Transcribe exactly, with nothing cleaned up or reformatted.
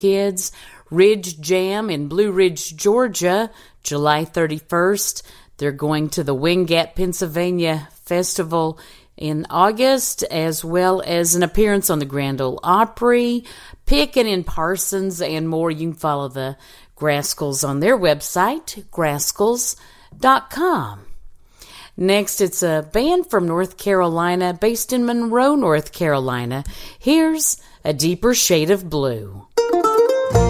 Kids. Ridge Jam in Blue Ridge, Georgia, July thirty-first. They're going to the Wingat, Pennsylvania Festival in August, as well as an appearance on the Grand Ole Opry, Pickin' in Parsons, and more. You can follow the Grascals on their website, grascals dot com. Next, it's a band from North Carolina, based in Monroe, North Carolina. Here's A Deeper Shade of Blue.